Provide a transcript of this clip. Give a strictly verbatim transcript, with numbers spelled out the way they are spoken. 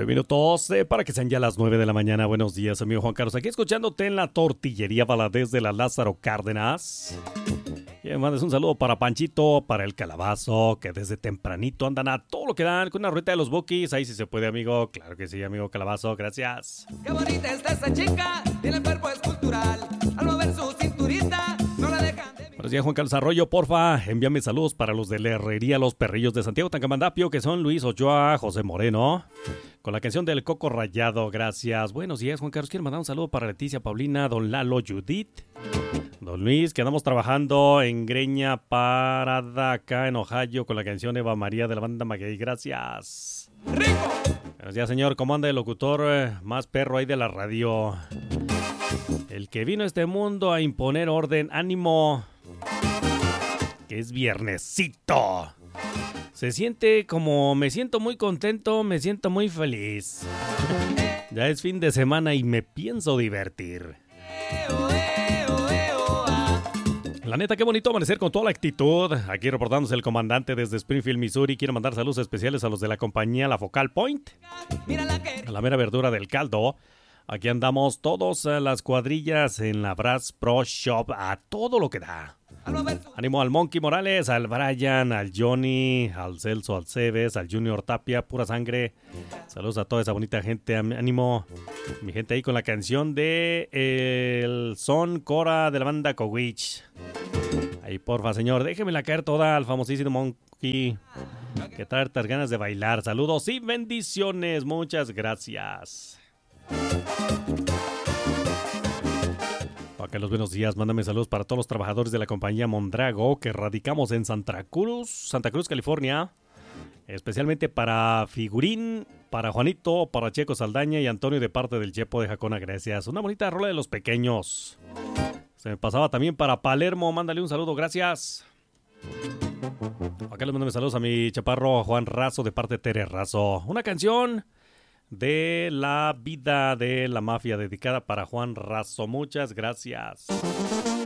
Nueve minutos eh, para que sean ya las nueve de la mañana. Buenos días, amigo Juan Carlos. Aquí escuchándote en la Tortillería Valadez de la Lázaro Cárdenas. Y me mandas un saludo para Panchito, para el Calabazo, que desde tempranito andan a todo lo que dan con una rueda de los Bukis. Ahí sí se puede, amigo. Claro que sí, amigo Calabazo. Gracias. Qué bonita está esa chica, tiene el cuerpo escultural. Al mover su cinturita, no la dejan de... Buenos días, Juan Carlos Arroyo. Porfa, envíame saludos para los de la Herrería Los Perrillos de Santiago Tancamandapio, que son Luis Ochoa, José Moreno, con la canción del Coco Rayado. Gracias. Buenos días, Juan Carlos. Quiero mandar un saludo para Leticia, Paulina, don Lalo, Judith, don Luis, que andamos trabajando en Greña Parada, acá en Ohio, con la canción Eva María de la banda Maguey. Gracias. ¡Rico! Buenos días, señor. ¿Cómo anda el locutor eh, más perro ahí de la radio? El que vino a este mundo a imponer orden. ¡Ánimo! Que es viernesito. Se siente como me siento muy contento, me siento muy feliz. Ya es fin de semana y me pienso divertir. La neta, qué bonito amanecer con toda la actitud. Aquí reportándose el comandante desde Springfield, Missouri. Quiero mandar saludos especiales a los de la compañía La Focal Point, a la mera verdura del caldo. Aquí andamos todos a las cuadrillas en la Brass Pro Shop a todo lo que da. Ánimo al Monkey Morales, al Brian, al Johnny, al Celso, al Cebes, al Junior Tapia, pura sangre. Saludos a toda esa bonita gente. Ánimo, mi gente ahí con la canción de eh, el Son Cora de la banda Cowich. Ahí porfa, señor, déjemela caer toda al famosísimo Monkey, que trae hartas ganas de bailar. Saludos y bendiciones, muchas gracias. Acá los buenos días, mándame saludos para todos los trabajadores de la compañía Mondrago que radicamos en Santa Cruz, Santa Cruz, California. Especialmente para Figurín, para Juanito, para Checo Saldaña y Antonio de parte del Chepo de Jacona, gracias. Una bonita rola de los pequeños. Se me pasaba también para Palermo, mándale un saludo, gracias. Acá les mando saludos a mi chaparro Juan Razo de parte de Tere Razo. Una canción de la vida de la mafia dedicada para Juan Razo. Muchas gracias.